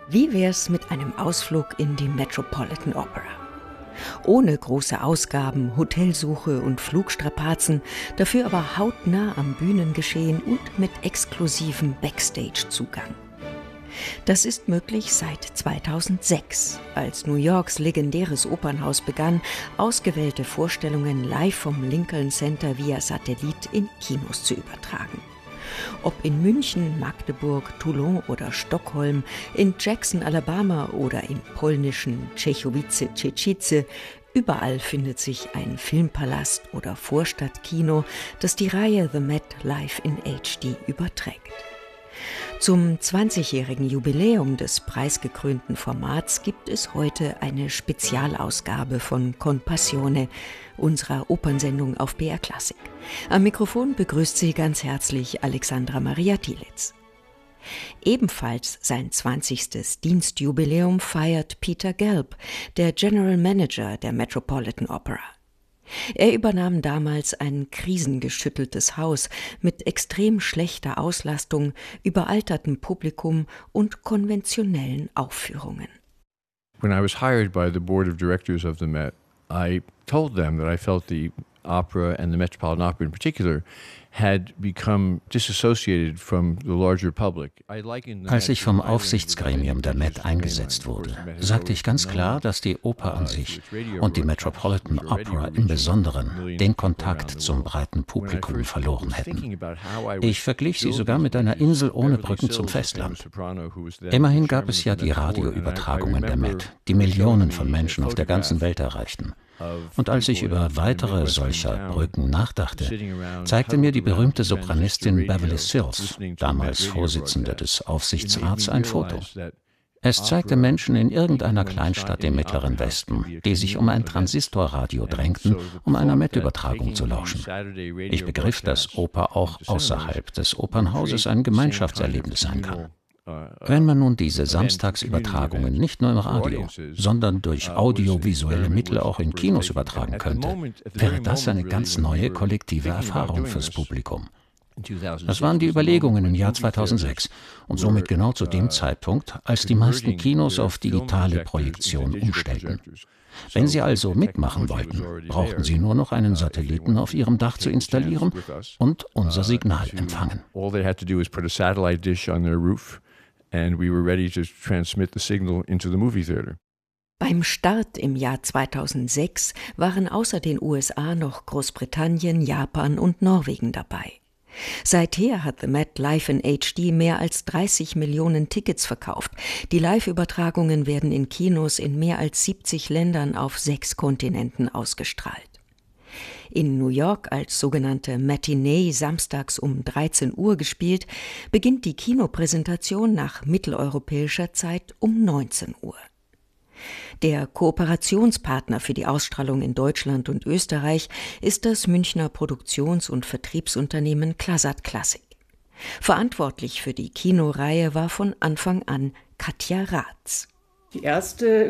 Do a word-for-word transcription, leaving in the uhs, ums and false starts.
Wie wär's mit einem Ausflug in die Metropolitan Opera? Ohne große Ausgaben, Hotelsuche und Flugstrapazen, dafür aber hautnah am Bühnengeschehen und mit exklusivem Backstage-Zugang. Das ist möglich seit zweitausendsechs, als New Yorks legendäres Opernhaus begann, ausgewählte Vorstellungen live vom Lincoln Center via Satellit in Kinos zu übertragen. Ob in München, Magdeburg, Toulon oder Stockholm, in Jackson, Alabama oder im polnischen Czechowice-Czechice, überall findet sich ein Filmpalast oder Vorstadtkino, das die Reihe The Met Live in H D überträgt. Zum zwanzigjährigen Jubiläum des preisgekrönten Formats gibt es heute eine Spezialausgabe von Con Passione, unserer Opernsendung auf B R Klassik. Am Mikrofon begrüßt sie ganz herzlich Alexandra Maria Thielitz. Ebenfalls sein zwanzigstes Dienstjubiläum feiert Peter Gelb, der General Manager der Metropolitan Opera. Er übernahm damals ein krisengeschütteltes Haus mit extrem schlechter Auslastung, überaltertem Publikum und konventionellen Aufführungen. When I was hired by the board of directors of the Met, I told them that I felt the opera and the Metropolitan Opera in particular had become disassociated from the larger public. Als ich vom Aufsichtsgremium der Met eingesetzt wurde, sagte ich ganz klar, dass die Oper an sich und die Metropolitan Opera im Besonderen den Kontakt zum breiten Publikum verloren hätten. Ich verglich sie sogar mit einer Insel ohne Brücken zum Festland. Immerhin gab es ja die Radioübertragungen der Met, die Millionen von Menschen auf der ganzen Welt erreichten. Und als ich über weitere solcher Brücken nachdachte, zeigte mir die berühmte Sopranistin Beverly Sills, damals Vorsitzende des Aufsichtsrats, ein Foto. Es zeigte Menschen in irgendeiner Kleinstadt im Mittleren Westen, die sich um ein Transistorradio drängten, um einer Met-Übertragung zu lauschen. Ich begriff, dass Oper auch außerhalb des Opernhauses ein Gemeinschaftserlebnis sein kann. Wenn man nun diese Samstagsübertragungen nicht nur im Radio, sondern durch audiovisuelle Mittel auch in Kinos übertragen könnte, wäre das eine ganz neue kollektive Erfahrung fürs Publikum. Das waren die Überlegungen im Jahr zweitausendsechs und somit genau zu dem Zeitpunkt, als die meisten Kinos auf digitale Projektion umstellten. Wenn Sie also mitmachen wollten, brauchten Sie nur noch einen Satelliten auf Ihrem Dach zu installieren und unser Signal empfangen. And we were ready to transmit the signal into the movie theater. Beim Start im Jahr zweitausendsechs waren außer den U S A noch Großbritannien, Japan und Norwegen dabei. Seither hat The Met Live in H D mehr als dreißig Millionen Tickets verkauft. Die Live-Übertragungen werden in Kinos in mehr als siebzig Ländern auf sechs Kontinenten ausgestrahlt. In New York als sogenannte Matinee samstags um dreizehn Uhr gespielt, beginnt die Kinopräsentation nach mitteleuropäischer Zeit um neunzehn Uhr. Der Kooperationspartner für die Ausstrahlung in Deutschland und Österreich ist das Münchner Produktions- und Vertriebsunternehmen Clasat Classic. Verantwortlich für die Kinoreihe war von Anfang an Katja Raths. Die erste